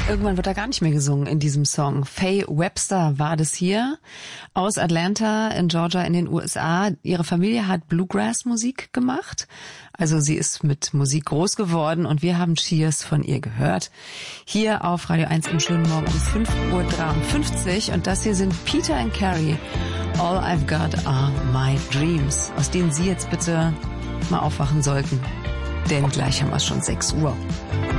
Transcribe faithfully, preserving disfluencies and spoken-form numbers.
Irgendwann wird da gar nicht mehr gesungen in diesem Song. Faye Webster war das hier, aus Atlanta in Georgia in den U S A. Ihre Familie hat Bluegrass-Musik gemacht. Also sie ist mit Musik groß geworden und wir haben Cheers von ihr gehört. Hier auf Radio eins im schönen Morgen um fünf Uhr dreiundfünfzig. Und das hier sind Peter and Carrie. All I've got are my dreams, aus denen Sie jetzt bitte mal aufwachen sollten. Denn gleich haben wir es schon sechs Uhr.